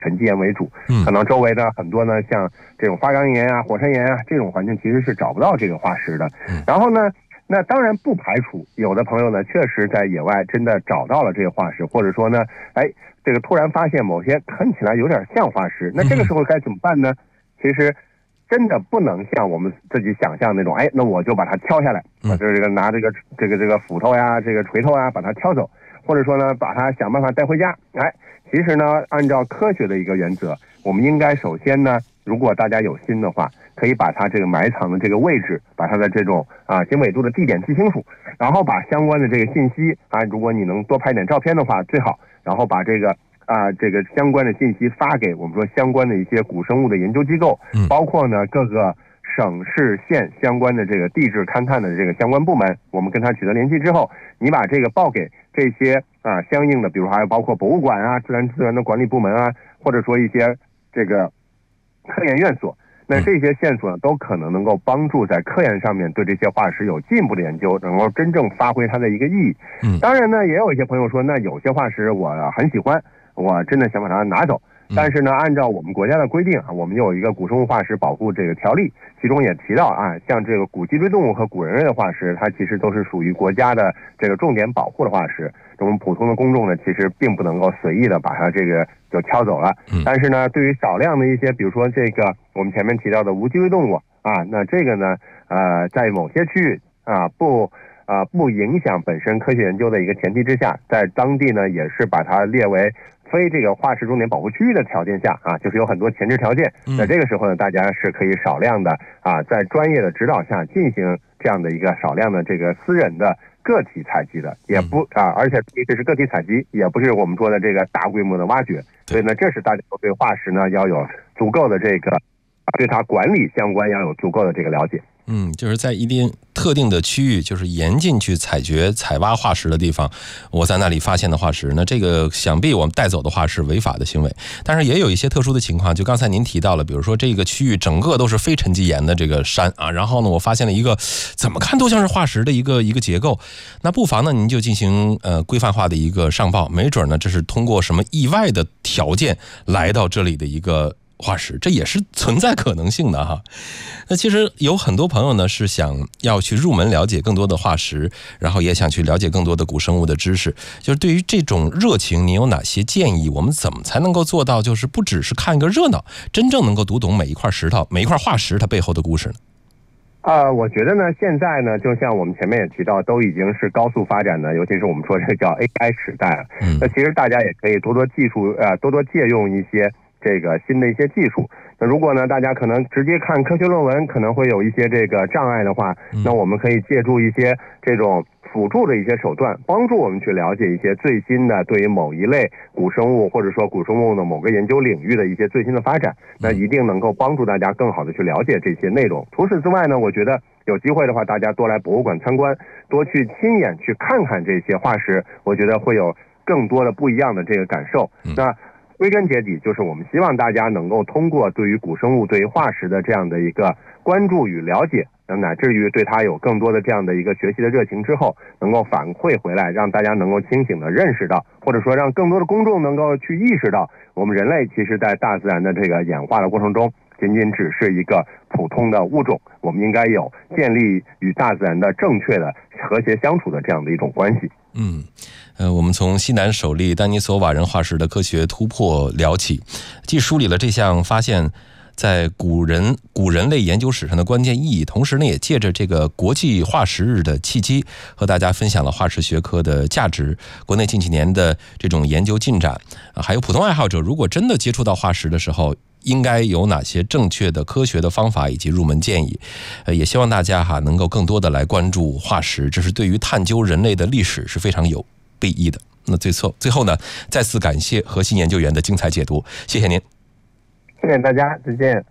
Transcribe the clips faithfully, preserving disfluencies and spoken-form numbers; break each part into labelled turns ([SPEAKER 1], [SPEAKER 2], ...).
[SPEAKER 1] 沉积岩为主，可能周围的很多呢，像这种花岗岩啊、火山岩啊这种环境，其实是找不到这个化石的。然后呢，那当然不排除有的朋友呢，确实在野外真的找到了这个化石，或者说呢，哎，这个突然发现某些看起来有点像化石，那这个时候该怎么办呢？其实真的不能像我们自己想象那种，哎，那我就把它挑下来，啊，就是这个拿这个这个这个斧头呀、这个锤头呀，把它挑走，或者说呢，把它想办法带回家。哎，其实呢，按照科学的一个原则，我们应该首先呢，如果大家有心的话，可以把它这个埋藏的这个位置，把它的这种啊经纬度的地点记清楚，然后把相关的这个信息啊，如果你能多拍点照片的话最好，然后把这个啊这个相关的信息发给我们说相关的一些古生物的研究机构，包括呢各个省市县相关的这个地质勘探的这个相关部门，我们跟他取得联系之后，你把这个报给这些啊相应的，比如还有包括博物馆啊、自然资源的管理部门啊，或者说一些这个科研院所，那这些线索呢，都可能能够帮助在科研上面对这些化石有进一步的研究，能够真正发挥它的一个意义。嗯，当然呢，也有一些朋友说，那有些化石我很喜欢，我真的想把它拿走。但是呢，按照我们国家的规定啊，我们有一个古生物化石保护这个条例，其中也提到啊，像这个古脊椎动物和古人类的化石，它其实都是属于国家的这个重点保护的化石。我们普通的公众呢，其实并不能够随意的把它这个就挑走了。但是呢，对于少量的一些，比如说这个我们前面提到的无脊椎动物啊，那这个呢，呃，在某些区域啊不。啊，不影响本身科学研究的一个前提之下，在当地呢也是把它列为非这个化石重点保护区域的条件下啊，就是有很多前置条件。在这个时候呢，大家是可以少量的啊，在专业的指导下进行这样的一个少量的这个私人的个体采集的，也不啊，而且这是个体采集，也不是我们说的这个大规模的挖掘。所以呢，这是大家对化石呢要有足够的这个对它管理相关要有足够的这个了解。
[SPEAKER 2] 嗯，就是在一定特定的区域，就是严禁去采掘、采挖化石的地方，我在那里发现的化石，那这个想必我们带走的话是违法的行为。但是也有一些特殊的情况，就刚才您提到了，比如说这个区域整个都是非沉积岩的这个山啊，然后呢，我发现了一个怎么看都像是化石的一个一个结构，那不妨呢您就进行呃规范化的一个上报，没准呢这是通过什么意外的条件来到这里的一个化石，这也是存在可能性的哈。那其实有很多朋友呢是想要去入门了解更多的化石，然后也想去了解更多的古生物的知识。就是对于这种热情，你有哪些建议？我们怎么才能够做到，就是不只是看个热闹，真正能够读懂每一块石头、每一块化石它背后的故事呢？
[SPEAKER 1] 啊、呃，我觉得呢，现在呢，就像我们前面也提到，都已经是高速发展的，尤其是我们说这个叫 A I 时代了。嗯，那其实大家也可以多多技术，呃，多多借用一些这个新的一些技术。那如果呢，大家可能直接看科学论文可能会有一些这个障碍的话，那我们可以借助一些这种辅助的一些手段，帮助我们去了解一些最新的对于某一类古生物或者说古生物的某个研究领域的一些最新的发展，那一定能够帮助大家更好的去了解这些内容。除此之外呢，我觉得有机会的话，大家多来博物馆参观，多去亲眼去看看这些化石，我觉得会有更多的不一样的这个感受。那归根结底，就是我们希望大家能够通过对于古生物、对于化石的这样的一个关注与了解，乃至于对它有更多的这样的一个学习的热情之后，能够反馈回来，让大家能够清醒的认识到，或者说让更多的公众能够去意识到，我们人类其实在大自然的这个演化的过程中，仅仅只是一个普通的物种，我们应该有建立与大自然的正确的和谐相处的这样的一种关系。
[SPEAKER 2] 嗯，呃，我们从西南首例丹尼索瓦人化石的科学突破聊起，既梳理了这项发现在古人古人类研究史上的关键意义，同时呢，也借着这个国际化石日的契机，和大家分享了化石学科的价值，国内近几年的这种研究进展，啊，还有普通爱好者如果真的接触到化石的时候，应该有哪些正确的科学的方法以及入门建议。呃，也希望大家哈能够更多的来关注化石，这是对于探究人类的历史是非常有裨益的。那最后最后呢，再次感谢核心研究员的精彩解读，谢谢您。
[SPEAKER 1] 谢谢大家，再见。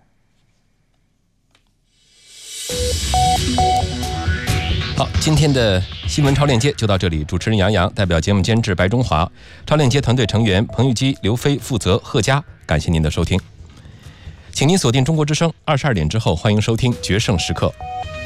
[SPEAKER 2] 好，今天的新闻超链接就到这里。主持人杨洋，代表节目监制白中华，超链接团队成员彭玉基、刘飞，负责贺佳。感谢您的收听，请您锁定中国之声，二十二点之后欢迎收听决胜时刻。